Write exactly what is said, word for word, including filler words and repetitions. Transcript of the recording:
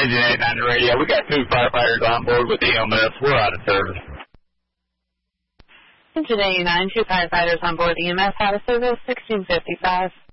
Engine eighty-nine radio. We got two firefighters on board with E M S. We're out of service. Engine eighty-nine, two firefighters on board E M S out of service, sixteen fifty-five.